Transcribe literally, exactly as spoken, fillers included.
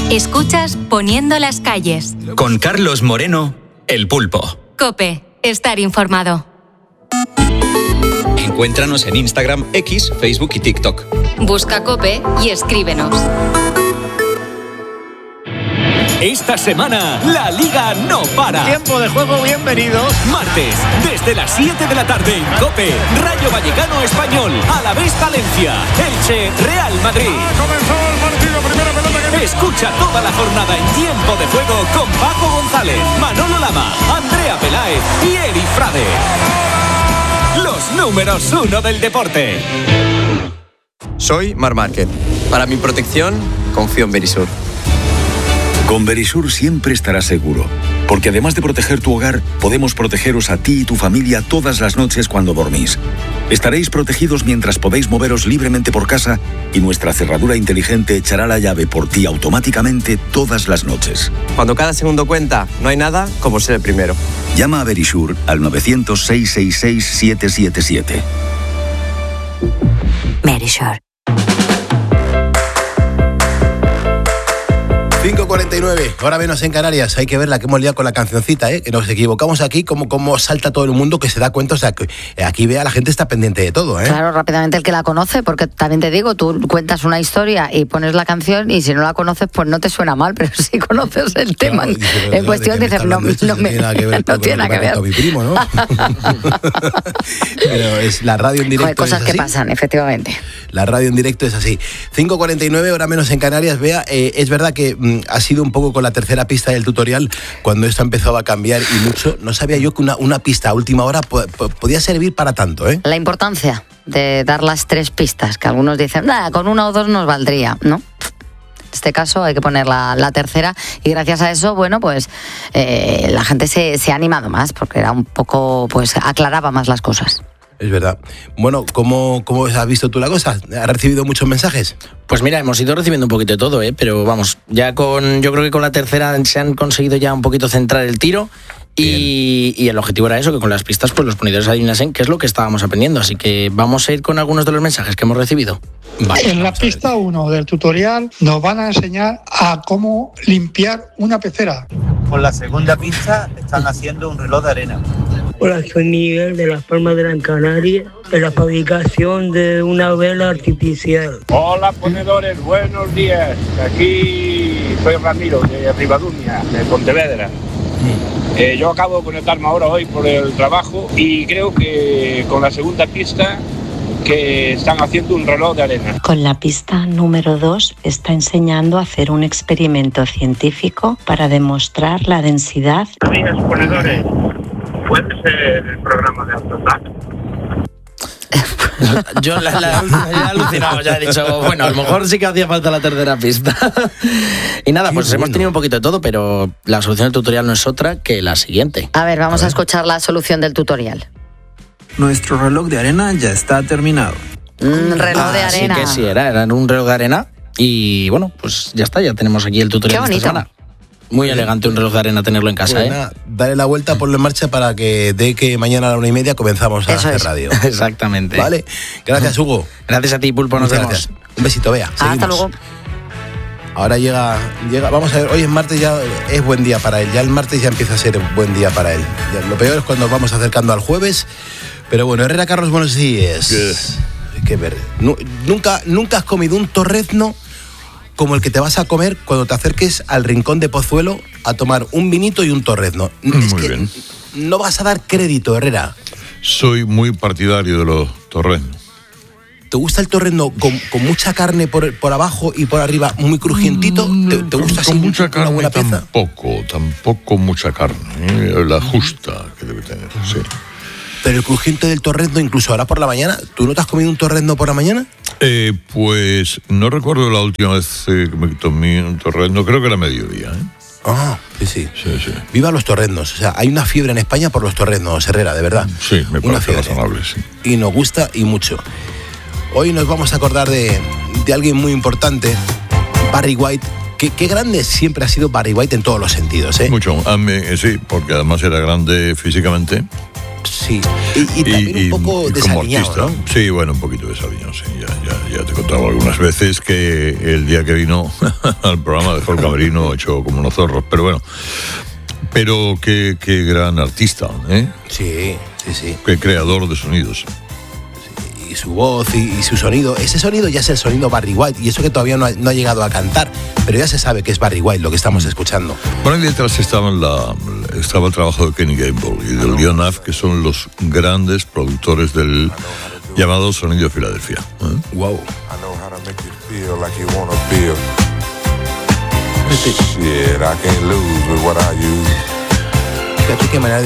Escuchas Poniendo las calles. Con Carlos Moreno, El Pulpo. COPE. Estar informado. Encuéntranos en Instagram, X, Facebook y TikTok. Busca COPE y escríbenos. Esta semana, la Liga no para. Tiempo de juego, bienvenidos. Martes, desde las siete de la tarde en COPE, Rayo Vallecano Español, Alavés Valencia, Elche, Real Madrid. Ha comenzado el partido, primera pelota que... Escucha toda la jornada en Tiempo de Juego con Paco González, Manolo Lama, Andrea Peláez y Eri Frade. Los números uno del deporte. Soy Mar Márquez. Para mi protección, confío en Verisur. Con Verisur siempre estarás seguro, porque además de proteger tu hogar, podemos protegeros a ti y tu familia todas las noches cuando dormís. Estaréis protegidos mientras podéis moveros libremente por casa y nuestra cerradura inteligente echará la llave por ti automáticamente todas las noches. Cuando cada segundo cuenta, no hay nada como ser el primero. Llama a Verisur al nueve cero cero, seis seis seis, siete siete siete. Verisur. cinco cuarenta y nueve, hora menos en Canarias. Hay que ver la que hemos liado con la cancioncita, ¿eh? Que nos equivocamos aquí, como, como salta todo el mundo que se da cuenta. O sea, que aquí vea, la gente está pendiente de todo, ¿eh? Claro, rápidamente el que la conoce, porque también te digo, tú cuentas una historia y pones la canción y si no la conoces, pues no te suena mal, pero si conoces el tema claro, dice, en cuestión, dices, no, no, no, me, no tiene nada que ver. Con mi primo, ¿no? Pero es la radio en directo. Joder, cosas es que así. pasan, efectivamente. La radio en directo es así. cinco cuarenta y nueve, hora menos en Canarias. Vea, eh, es verdad que mm, ha sido un poco con la tercera pista del tutorial cuando esto empezaba a cambiar y mucho. No sabía yo que una, una pista a última hora po- po- podía servir para tanto, ¿eh? La importancia de dar las tres pistas, que algunos dicen, nada, con una o dos nos valdría, ¿no? En este caso hay que poner la, la tercera y gracias a eso, bueno, pues eh, la gente se, se ha animado más porque era un poco, pues aclaraba más las cosas. Es verdad. Bueno, ¿cómo, ¿cómo has visto tú la cosa? ¿Has recibido muchos mensajes? Pues mira, hemos ido recibiendo un poquito de todo, ¿eh? Pero vamos, ya con, yo creo que con la tercera se han conseguido ya un poquito centrar el tiro y, y el objetivo era eso, que con las pistas pues los ponedores adivinasen qué es lo que estábamos aprendiendo. Así que vamos a ir con algunos de los mensajes que hemos recibido. Vale, en la pista uno del tutorial nos van a enseñar a cómo limpiar una pecera. Con la segunda pista están haciendo un reloj de arena. Hola, soy Miguel de Las Palmas de Gran Canaria, en la fabricación de una vela artificial. Hola, ponedores, buenos días. Aquí soy Ramiro de Ribadumia, de Pontevedra. Eh, yo acabo de conectarme ahora hoy por el trabajo y creo que con la segunda pista que están haciendo un reloj de arena. Con la pista número dos está enseñando a hacer un experimento científico para demostrar la densidad. Buenos días, ponedores. ¿Puede ser el programa de AutoTAC? Yo la, la, la, ya he alucinado, ya he dicho, bueno, a lo mejor sí que hacía falta la tercera pista. Y nada, pues bueno. Hemos tenido un poquito de todo, pero la solución del tutorial no es otra que la siguiente. A ver, vamos a, a ver. escuchar la solución del tutorial. Nuestro reloj de arena ya está terminado. Mm, reloj ah, de arena. Sí que sí, era, era un reloj de arena. Y bueno, pues ya está, ya tenemos aquí el tutorial. Qué bonito. De esta semana. Muy elegante un reloj de arena tenerlo en casa, pues, ¿eh? Nada, dale la vuelta, ponlo en marcha para que de que mañana a la una y media comenzamos a Eso hacer es. radio. Exactamente. Vale, gracias Hugo. Gracias a ti, Pulpo, nos Muchas vemos. Gracias. Un besito, Bea. Ah, hasta luego. Ahora llega, llega, vamos a ver, hoy es martes, ya es buen día para él, ya el martes ya empieza a ser buen día para él. Ya, lo peor es cuando vamos acercando al jueves, pero bueno, Herrera Carlos, buenos días. Hay que ver, nunca, nunca has comido un torrezno como el que te vas a comer cuando te acerques al rincón de Pozuelo a tomar un vinito y un torrezno. Muy es que bien. No vas a dar crédito, Herrera. Soy muy partidario de los torreznos. ¿Te gusta el torrezno con, con mucha carne por, por abajo y por arriba, muy crujientito? ¿Te, te gusta con así mucha una carne buena pieza? tampoco, tampoco mucha carne. ¿eh? La justa que debe tener, sí. Pero el crujiente del torrezno, incluso ahora por la mañana, ¿tú no te has comido un torrezno por la mañana? Eh, pues no recuerdo la última vez eh, que me tomé un torrezno, creo que era mediodía. ¿eh? Ah, sí, sí. Sí, sí. Viva los torreznos. O sea, hay una fiebre en España por los torreznos, Herrera, de verdad. Sí, me una parece fiebre. razonable, sí. Y nos gusta y mucho. Hoy nos vamos a acordar de, de alguien muy importante, Barry White. Qué, qué grande siempre ha sido Barry White en todos los sentidos, ¿eh? Mucho, a mí, sí, porque además era grande físicamente. Sí, y, y también y, un poco y desaliñado, como artista. ¿no? Sí, bueno, un poquito desaliñado, sí. Ya, ya, ya te he contado algunas veces que el día que vino al programa dejó el camerino hecho como unos zorros, pero bueno. Pero qué, qué gran artista, ¿eh? Sí, sí, sí. Qué creador de sonidos. Y su voz y, y su sonido. Ese sonido ya es el sonido Barry White, y eso que todavía no ha, no ha llegado a cantar, pero ya se sabe que es Barry White lo que estamos escuchando. Bueno, y detrás estaba, la, estaba el trabajo de Kenny Gamble y del Leon Huff, que son los grandes productores del llamado Sonido de Filadelfia. ¿eh? Wow. Shit, I can't lose with what I use. Fíjate qué manera de